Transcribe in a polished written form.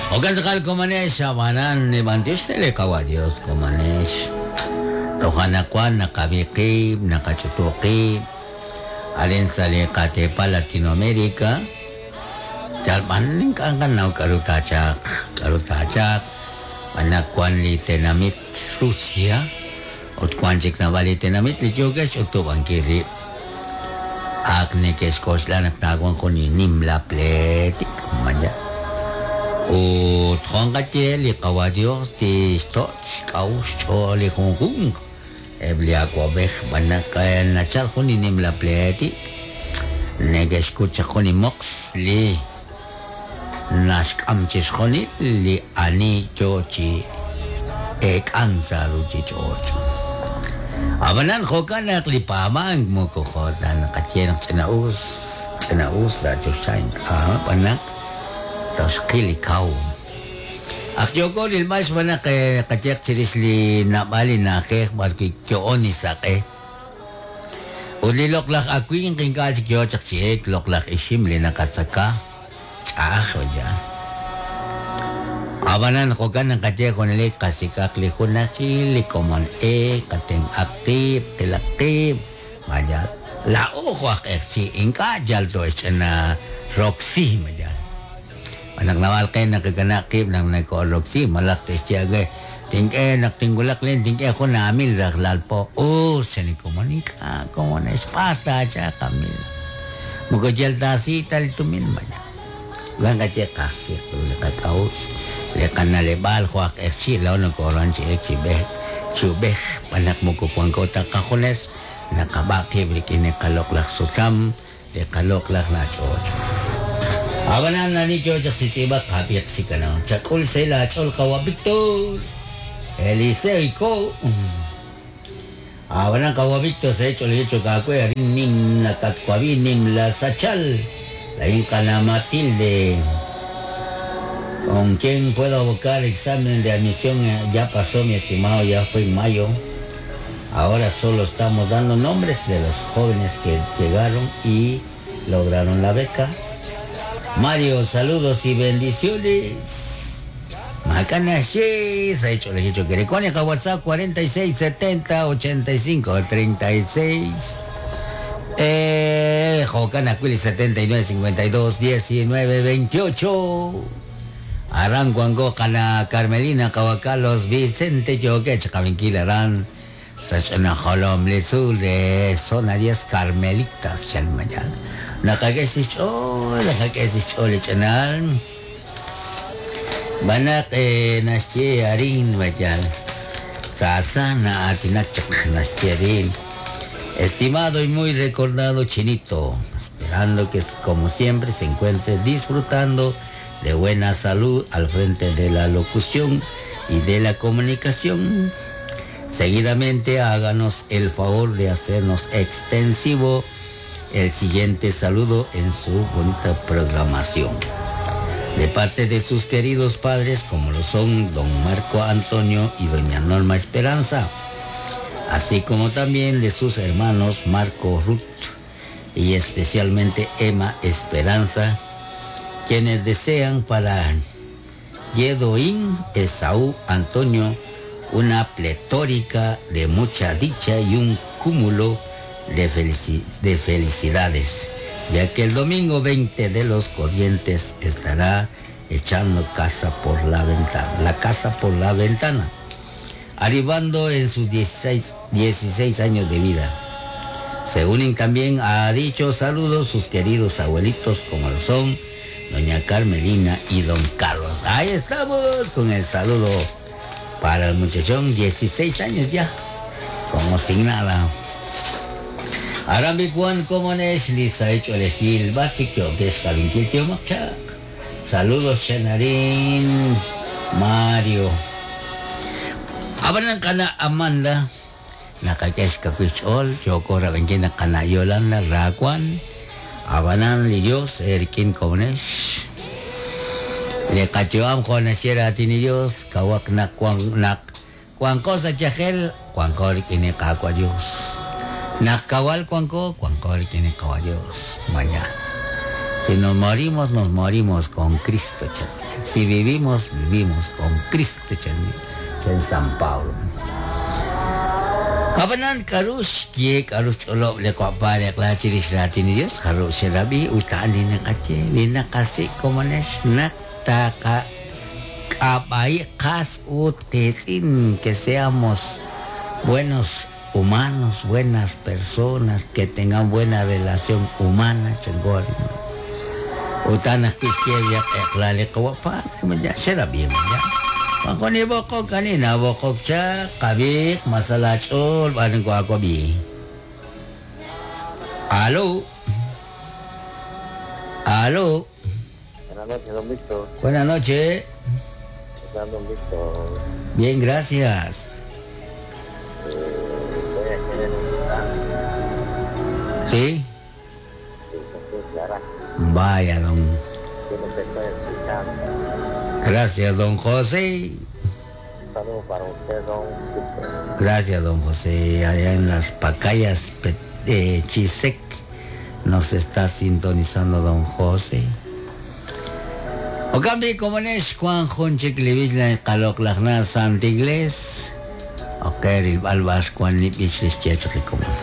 Okan sakal komanesh abanan ni bantish tele kawadios komanesh. Rohanakwan nakabikib, nakachutukib. Alin sa Likatepa, Latinoamérica. Jalpanin ka naw karutachak. Panakwan li tenamit Rusia. Ot kwanjik na bali tenamit li jogesh utubang kiri. Akne keskosla nagtagwan ko ni Nimla Pletik. Manja. O trongache li kawadios ti stoch kaus choli kung ebli aquabech banakayan na chal ko ni Nimla Pletik. Nag-escucha ko ni Mox li nashkamchis ko ni li ani chochi ansaru chi chocho. Abanan ko ka naklipamang mo ko na nakatyenang tinaus da chosayin ka panak tapos kilikaw. Akyo ko nilmas mo na kachek chiris li nabali na kek barki kyoon ni sake. Uli loklak ako yung kingkal si kyo chak chik loklak isim li nakatsaka. Chaso dyan. Abanan ko ka ng kachek ko nili kasikak li kunaki li komon kating aktif tilaktif. Majal. Lao ko ak si ingka jal to na Roxy majal. Anak nawal kayo nakaganakip ng nagko-Roxy malak to siya gay. Tingke naktinggulak lin tingke ako namil raklal po. Oh, sini komunika komon espata cha kamil. Mugo jal tasi tal tumin banyak. Gang kache kasir tu lekataus. Lekan na lebal ko ak eksi law nagkoran si eksi beh. Chubeh panak mo kupuan ko takakunes nakabaki bikini kaloklak sutam de kaloklak na chocho. Abanan na ni George sisibak kapiyak si kanang chakul sila chol kawabikto. Eliseo iko. Abanan kawabikto sa chol hecho kakwe rin nim nakatkwabi nim la sachal. Lain kana Matilde. Con quien puedo buscar examen de admisión ya pasó mi estimado, ya fue en mayo. Ahora solo estamos dando nombres de los jóvenes que llegaron y lograron la beca. Mario, saludos y bendiciones. Macanashi, se ha hecho el hecho que recoge a WhatsApp 46 70 85 36. Jocanacuili 79 52 19 28. Aranguango Cana Carmelina Cahuacalos Vicente Yoguech Cavinquilarán Sachana Holom Lizul de Zona 10 Carmelitas Chalmayan. Nakagesicho le chanal. Banak nasye arin mayan. Sasana atinachak nasye arin. Estimado y muy recordado Chinito, esperando que como siempre se encuentre disfrutando de buena salud al frente de la locución y de la comunicación. Seguidamente háganos el favor de hacernos extensivo el siguiente saludo en su bonita programación. De parte de sus queridos padres, como lo son don Marco Antonio y doña Norma Esperanza, así como también de sus hermanos Marco Ruth y especialmente Emma Esperanza, quienes desean para Yedoín Esaú Antonio una pletórica de mucha dicha y un cúmulo de felicidades, ya que el domingo 20 de los Corrientes estará echando la casa por la ventana, arribando en sus 16 años de vida. Se unen también a dichos saludos sus queridos abuelitos como lo son doña Carmelina y don Carlos. Ahí estamos con el saludo para el muchachón, 16 años ya, como sin nada. Arambicuan como Neslis ha hecho elegir Batico, que es Cavinquillo Machac. Saludos, Chenarín, Mario. Abanan kana Amanda, nakakeshka kuchol, Yoko Rabenquina kana Yolanda Raquan, Abanan Lillos, Erkin Comunesh. Le cachoam con Asiera Tinillos, Kawak na Cuanco sa Chajel, Cuanco Rikine Cacua Dios. Nakawal Cuanco, Cuanco Rikine Cacua Dios. Mañana. Si nos morimos con Cristo, chaval. Si vivimos, vivimos con Cristo en San Pablo. Abanan karush kie karush olop le ko pare kla ciris ratin Dios karush rabi utaan din kace bina kasih komanes nak taka kapai kas utesin que seamos buenos humanos, buenas personas, que tengan buena relación humana, chengol. Utanas kiskia eklale ko pa manja serabi manja. Ako ni bokok kanina bokok siya kabik masalah chol paling ko ako bi. Aló. Aló. Buenas noches, don Víctor. Buenas noches. ¿Qué tal, don Víctor? Bien, gracias. Estoy aquí en el hospital. ¿Sí? Sí, Jesús Lara. Vaya, don. Yo no te estoy escuchando. Gracias, don José. Un saludo para usted, don Víctor. Gracias, don José. Allá en las Pacayas, Chisec, nos está sintonizando don José. O kami komanes Juan Honchik Libis na kalok na Santigles. Okay, rilbalbas Juan Libis Chiachaki